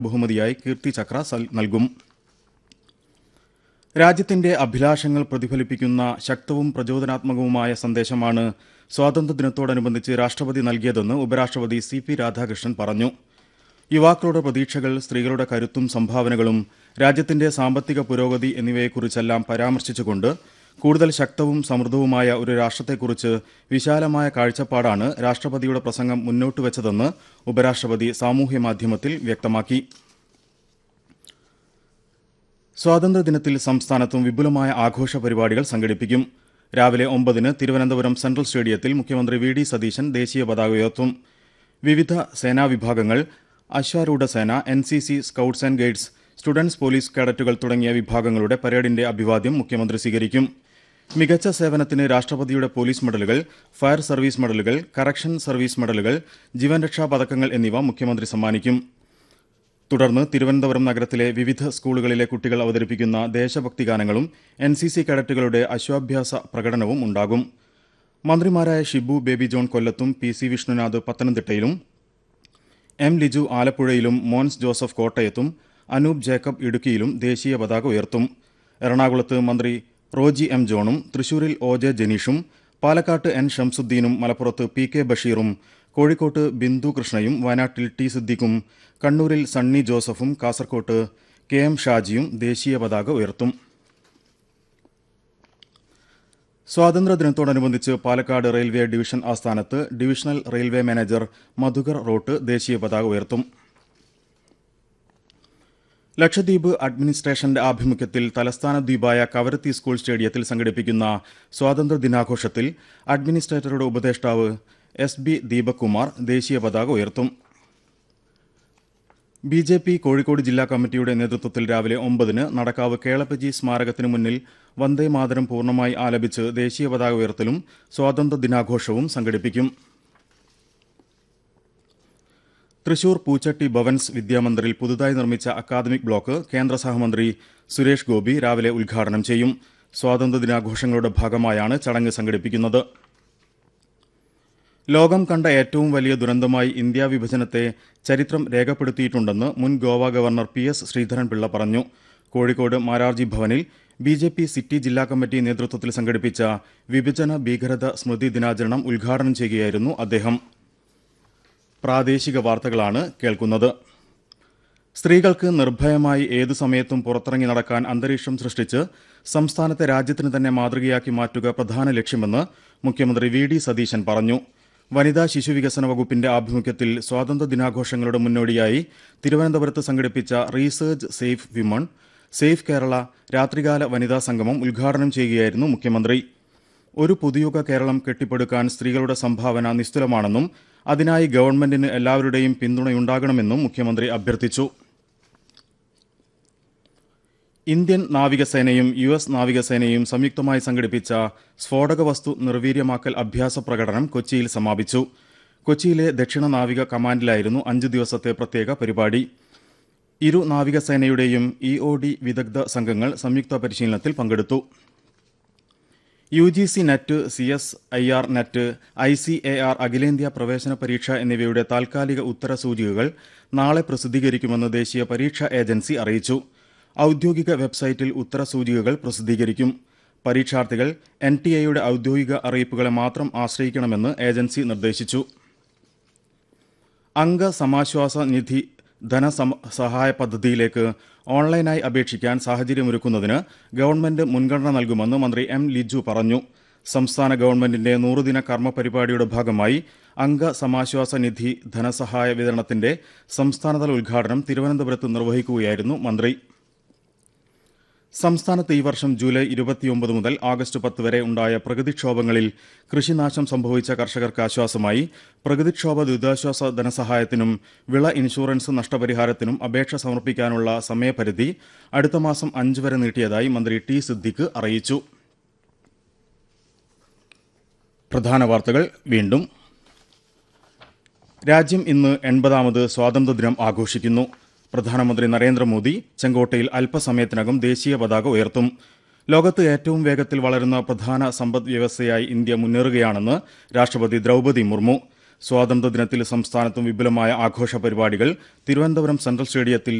ബഹുമതിയായി കീർത്തി ചക്ര നൽകും. രാജ്യത്തിന്റെ അഭിലാഷങ്ങൾ പ്രതിഫലിപ്പിക്കുന്ന ശക്തവും പ്രചോദനാത്മകവുമായ സന്ദേശമാണ് സ്വാതന്ത്ര്യദിനത്തോടനുബന്ധിച്ച് രാഷ്ട്രപതി നൽകിയതെന്ന് ഉപരാഷ്ട്രപതി CP രാധാകൃഷ്ണൻ പറഞ്ഞു. യുവാക്കളുടെ പ്രതീക്ഷകൾ, സ്ത്രീകളുടെ കരുത്തും സംഭാവനകളും, രാജ്യത്തിന്റെ സാമ്പത്തിക പുരോഗതി എന്നിവയെക്കുറിച്ചെല്ലാം പരാമർശിച്ചുകൊണ്ട് കൂടുതൽ ശക്തവും സമൃദ്ധവുമായ ഒരു രാഷ്ട്രത്തെക്കുറിച്ച് വിശാലമായ കാഴ്ചപ്പാടാണ് രാഷ്ട്രപതിയുടെ പ്രസംഗം മുന്നോട്ടുവച്ചതെന്ന് ഉപരാഷ്ട്രപതി സാമൂഹ്യമാധ്യമത്തിൽ വ്യക്തമാക്കി. സ്വാതന്ത്ര്യദിനത്തിൽ സംസ്ഥാനത്തും വിപുലമായ ആഘോഷ പരിപാടികൾ സംഘടിപ്പിക്കും. രാവിലെ 9-ന് തിരുവനന്തപുരം സെൻട്രൽ സ്റ്റേഡിയത്തിൽ മുഖ്യമന്ത്രി VD സതീശൻ ദേശീയ പതാക ഉയർത്തും. വിവിധ സേനാവിഭാഗങ്ങൾ, അശ്വാരൂഢ സേന, NCC, scouts and guides, students police കേഡറ്റുകൾ തുടങ്ങിയ വിഭാഗങ്ങളുടെ പരേഡിന്റെ അഭിവാദ്യം മുഖ്യമന്ത്രി സ്വീകരിക്കും. മികച്ച സേവനത്തിന് രാഷ്ട്രപതിയുടെ പോലീസ് മെഡലുകൾ, ഫയർ സർവീസ് മെഡലുകൾ, കറക്ഷൻ സർവീസ് മെഡലുകൾ, ജീവൻ രക്ഷാ പതക്കങ്ങൾ എന്നിവ മുഖ്യമന്ത്രി സമ്മാനിക്കും. തുടർന്ന് തിരുവനന്തപുരം നഗരത്തിലെ വിവിധ സ്കൂളുകളിലെ കുട്ടികൾ അവതരിപ്പിക്കുന്ന ദേശഭക്തി ഗാനങ്ങളും NCC കേഡറ്റുകളുടെ അശ്വാഭ്യാസ പ്രകടനവും ഉണ്ടാകും. മന്ത്രിമാരായ ഷിബു ബേബി ജോൺ കൊല്ലത്തും PC വിഷ്ണുനാഥ് പത്തനംതിട്ടയിലും M ലിജു ആലപ്പുഴയിലും മോൻസ് ജോസഫ് കോട്ടയത്തും അനൂപ് ജേക്കബ് ഇടുക്കിയിലും ദേശീയ പതാക ഉയർത്തും. എറണാകുളത്ത് മന്ത്രി റോജി M ജോണും തൃശൂരിൽ OJ ജനീഷും പാലക്കാട്ട് N ഷംസുദ്ദീനും മലപ്പുറത്ത് PK ബഷീറും കോഴിക്കോട്ട് ബിന്ദു കൃഷ്ണയും വയനാട്ടിൽ T സിദ്ദിഖും കണ്ണൂരിൽ സണ്ണി ജോസഫും കാസർകോട്ട് KM ഷാജിയും ദേശീയ പതാക ഉയർത്തും. സ്വാതന്ത്ര്യദിനത്തോടനുബന്ധിച്ച് പാലക്കാട് റെയിൽവേ ഡിവിഷൻ ആസ്ഥാനത്ത് divisional railway manager Madhukar rote ദേശീയ പതാക ഉയർത്തും. ലക്ഷദ്വീപ് അഡ്മിനിസ്ട്രേഷന്റെ ആഭിമുഖ്യത്തിൽ തലസ്ഥാന ദ്വീപായ കവരത്തി സ്കൂൾ സ്റ്റേഡിയത്തിൽ സംഘടിപ്പിക്കുന്ന സ്വാതന്ത്ര്യദിനാഘോഷത്തിൽ അഡ്മിനിസ്ട്രേറ്ററുടെ ഉപദേഷ്ടാവ് SB ദീപക് കുമാർ ദേശീയ പതാക ഉയർത്തും. BJP കോഴിക്കോട് ജില്ലാ കമ്മിറ്റിയുടെ നേതൃത്വത്തിൽ രാവിലെ 9-ന് നടക്കാവ് കേളപ്പജി സ്മാരകത്തിനു മുന്നിൽ വന്ദേ മാതരം പൂർണ്ണമായി ആലപിച്ച് ദേശീയ പതാക ഉയർത്തലും സ്വാതന്ത്ര്യദിനാഘോഷവും സംഘടിപ്പിക്കും. തൃശൂർ പൂച്ചട്ടി ഭവൻസ് വിദ്യാമന്ദിറിൽ പുതുതായി നിർമ്മിച്ച അക്കാദമിക് ബ്ലോക്ക് കേന്ദ്ര സഹമന്ത്രി സുരേഷ് ഗോപി രാവിലെ ഉദ്ഘാടനം ചെയ്യും. സ്വാതന്ത്ര്യദിനാഘോഷങ്ങളുടെ ഭാഗമായാണ് ചടങ്ങ് സംഘടിപ്പിക്കുന്നത്. ലോകം കണ്ട ഏറ്റവും വലിയ ദുരന്തമായി ഇന്ത്യാ വിഭജനത്തെ ചരിത്രം രേഖപ്പെടുത്തിയിട്ടുണ്ടെന്ന് മുൻ ഗോവ ഗവർണർ PS ശ്രീധരൻപിള്ള പറഞ്ഞു. കോഴിക്കോട് മാരാർജി ഭവനിൽ BJP സിറ്റി ജില്ലാ കമ്മിറ്റി നേതൃത്വത്തിൽ സംഘടിപ്പിച്ച വിഭജന ഭീകരത സ്മൃതി ദിനാചരണം ഉദ്ഘാടനം ചെയ്യുകയായിരുന്നു അദ്ദേഹം. പ്രാദേശിക വാർത്തകളാണ് കേൾക്കുന്നത്. സ്ത്രീകൾക്ക് നിർഭയമായി ഏതു സമയത്തും പുറത്തിറങ്ങി നടക്കാൻ അന്തരീക്ഷം സൃഷ്ടിച്ച് സംസ്ഥാനത്തെ രാജ്യത്തിന് തന്നെ മാതൃകയാക്കി മാറ്റുക പ്രധാന ലക്ഷ്യമെന്ന് മുഖ്യമന്ത്രി VD സതീശൻ പറഞ്ഞു. വനിതാ ശിശുവികസന വകുപ്പിന്റെ ആഭിമുഖ്യത്തിൽ സ്വാതന്ത്ര്യദിനാഘോഷങ്ങളുടെ മുന്നോടിയായി തിരുവനന്തപുരത്ത് സംഘടിപ്പിച്ച research safe women, safe Kerala രാത്രികാല വനിതാ സംഗമം ഉദ്ഘാടനം ചെയ്യുകയായിരുന്നു മുഖ്യമന്ത്രി. ഒരു പുതുയുഗ കേരളം കെട്ടിപ്പടുക്കാൻ സ്ത്രീകളുടെ സംഭാവന നിസ്തുലമാണെന്നും അതിനായി ഗവൺമെന്റിന് എല്ലാവരുടെയും പിന്തുണയുണ്ടാകണമെന്നും മുഖ്യമന്ത്രി അഭ്യർത്ഥിച്ചു. ഇന്ത്യൻ നാവികസേനയും US നാവികസേനയും സംയുക്തമായി സംഘടിപ്പിച്ച സ്ഫോടക വസ്തു നിർവീര്യമാക്കൽ അഭ്യാസ പ്രകടനം കൊച്ചിയിൽ സമാപിച്ചു. കൊച്ചിയിലെ ദക്ഷിണ നാവിക കമാൻഡിലായിരുന്നു 5 ദിവസത്തെ പ്രത്യേക പരിപാടി. ഇരു നാവികസേനയുടെയും EOD വിദഗ്ധ സംഘങ്ങൾ സംയുക്ത പരിശീലനത്തിൽ പങ്കെടുത്തു. UGC net, CSIR net, ICAR അഖിലേന്ത്യാ പ്രവേശന പരീക്ഷ എന്നിവയുടെ താൽക്കാലിക ഉത്തരസൂചികകൾ നാളെ പ്രസിദ്ധീകരിക്കുമെന്ന് ദേശീയ പരീക്ഷാ ഏജൻസി അറിയിച്ചു. ഔദ്യോഗിക വെബ്സൈറ്റിൽ ഉത്തരസൂചികകൾ പ്രസിദ്ധീകരിക്കും. പരീക്ഷാർത്ഥികൾ NTAയുടെ ഔദ്യോഗിക അറിയിപ്പുകളെ മാത്രം ആശ്രയിക്കണമെന്ന് ഏജൻസി നിർദ്ദേശിച്ചു. അംഗസമാശ്വാസ നിധി ധനസഹായ പദ്ധതിയിലേക്ക് ഓൺലൈനായി അപേക്ഷിക്കാൻ സാഹചര്യമൊരുക്കുന്നതിന് ഗവൺമെന്റ് മുൻഗണന നൽകുമെന്ന് മന്ത്രി M ലിജു പറഞ്ഞു. സംസ്ഥാന ഗവൺമെന്റിന്റെ 100-ദിന കർമ്മ പരിപാടിയുടെ ഭാഗമായി അംഗസമാശ്വാസ നിധി ധനസഹായ വിതരണത്തിന്റെ സംസ്ഥാനതല ഉദ്ഘാടനം തിരുവനന്തപുരത്ത് നിർവഹിക്കുകയായിരുന്നു മന്ത്രി. സംസ്ഥാനത്ത് ഈ വർഷം ജൂലൈ 29 മുതൽ ആഗസ്റ്റ് 10 വരെ ഉണ്ടായ പ്രകൃതിക്ഷോഭങ്ങളിൽ കൃഷിനാശം സംഭവിച്ച കർഷകർക്ക് ആശ്വാസമായി പ്രകൃതിക്ഷോഭ ദുരിതാശ്വാസ ധനസഹായത്തിനും വിള ഇൻഷുറൻസ് നഷ്ടപരിഹാരത്തിനും അപേക്ഷ സമർപ്പിക്കാനുള്ള സമയപരിധി അടുത്ത മാസം 5 വരെ നീട്ടിയതായി മന്ത്രി T സിദ്ദിഖ് അറിയിച്ചു. പ്രധാന വാർത്തകൾ വീണ്ടും. രാജ്യം ഇന്ന് 80ാമത് സ്വാതന്ത്ര്യദിനം ആഘോഷിക്കുന്നു. പ്രധാനമന്ത്രി നരേന്ദ്രമോദി ചെങ്കോട്ടയിൽ അല്പസമയത്തിനകം ദേശീയ പതാക ഉയർത്തും. ലോകത്ത് ഏറ്റവും വേഗത്തിൽ വളരുന്ന പ്രധാന സമ്പദ് വ്യവസ്ഥയായി ഇന്ത്യ മുന്നേറുകയാണെന്ന് രാഷ്ട്രപതി ദ്രൗപദി മുർമു. സ്വാതന്ത്ര്യദിനത്തിൽ സംസ്ഥാനത്തും വിപുലമായ ആഘോഷ പരിപാടികൾ. തിരുവനന്തപുരം സെൻട്രൽ സ്റ്റേഡിയത്തിൽ